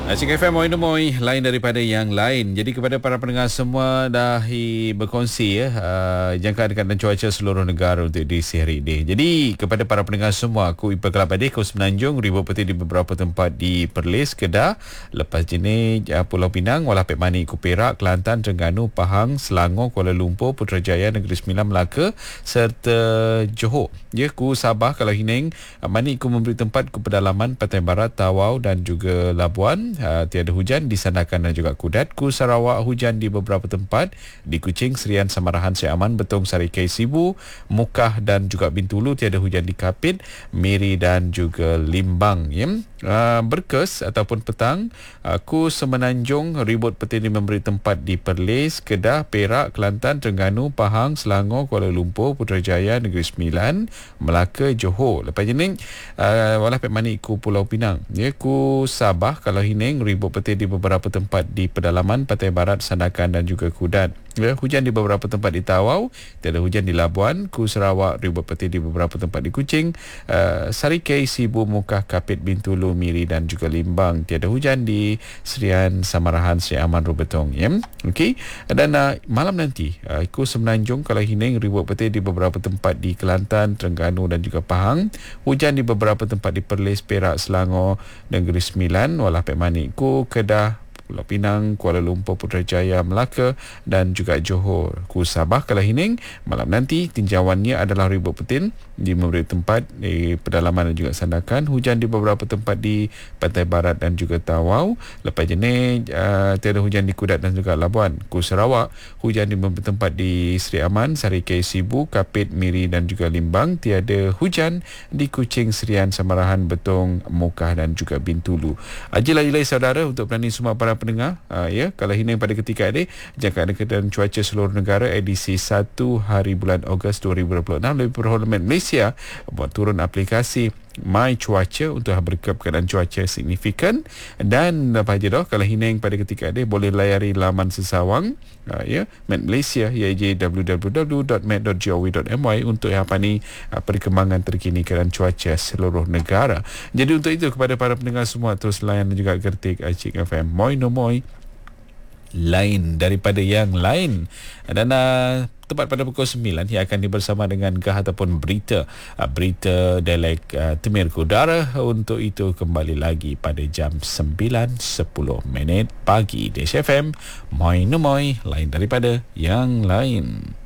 Acik FM Moi lain daripada yang lain. Jadi kepada para pendengar semua dah berkongsi jangkaan dekat dan cuaca seluruh negara untuk edisi hari ini. Jadi kepada para pendengar semua, aku Ipa Kelabadi, Kau Semenanjung, ribut peti di beberapa tempat di Perlis, Kedah, lepas jenis Pulau Pinang, Walapek Manik, Perak, Kelantan, Terengganu, Pahang, Selangor, Kuala Lumpur, Putrajaya, Negeri Sembilan, Melaka serta Johor. Ya, ku Sabah, Kalau Hineng, Manik ku memberi tempat ku pedalaman Pantai Barat, Tawau dan juga Labuan. Tiada hujan di Sandakan dan juga Kudat. Ku Sarawak, hujan di beberapa tempat di Kuching, Serian, Samarahan, Syed Aman, Betong, Sarikei, Sibu, Mukah dan juga Bintulu. Tiada hujan di Kapit, Miri dan juga Limbang. Berkes ataupun petang, Ku Semenanjung, ribut petini memberi tempat di Perlis, Kedah, Perak, Kelantan, Terengganu, Pahang, Selangor, Kuala Lumpur, Putrajaya, Negeri Sembilan, Melaka, Johor. Lepas jenis Walapek Manik, ku Pulau Pinang. Ku Sabah, Kalau Hineng, ribut peti di beberapa tempat di pedalaman Pantai Barat, Sandakan dan juga Kudat. Hujan di beberapa tempat di Tawau, tiada hujan di Labuan. Ku Sarawak, ribut peti di beberapa tempat di Kuching, Sarikei, Sibu, Mukah, Kapit, Bintulu, Miri dan juga Limbang. Tiada hujan di Serian, Samarahan, Syed Aman, Rubetong. Okey. Dan malam nanti Ku Semenanjung, Kalau Hineng, ribut peti di beberapa tempat di Kelantan, Terengganu dan juga Pahang. Hujan di beberapa tempat di Perlis, Perak, Selangor, Negeri Sembilan, Walapek Manik, Ku Kedah, Pulau Pinang, Kuala Lumpur, Putrajaya, Melaka dan juga Johor. Ku Sabah, Kalau Hineng, malam nanti tinjauannya adalah ribut petin di memberi tempat di pedalaman dan juga Sandakan. Hujan di beberapa tempat di Pantai Barat dan juga Tawau. Lepas jenis tiada hujan di Kudat dan juga Labuan. Ku Sarawak, hujan di beberapa tempat di Seri Aman, Sarikei, Sibu, Kapit, Miri dan juga Limbang. Tiada hujan di Kuching, Serian, Samarahan, Betong, Mukah dan juga Bintulu. Ajilah saudara untuk pelani semua para pendengar, Kalau Hineng pada ketika ini, jangkaan keadaan cuaca seluruh negara edisi 1 hari bulan Ogos 2026. Lebih berhormat Malaysia buat turun aplikasi My Cuaca untuk berkap keadaan cuaca signifikan. Dan apa je dah, Kalau Hineng pada ketika ini boleh layari laman sesawang Met Malaysia, iaitu www.met.gov.my untuk perkembangan terkini keadaan cuaca seluruh negara. Jadi untuk itu, kepada para pendengar semua, terus layan dan juga kertik Acik FM Moi lain daripada yang lain. Dan tepat pada pukul 9 yang akan bersama dengan Gah ataupun berita dialek Timur Kudara. Untuk itu kembali lagi pada jam 9.10 pagi di FM Moi lain daripada yang lain.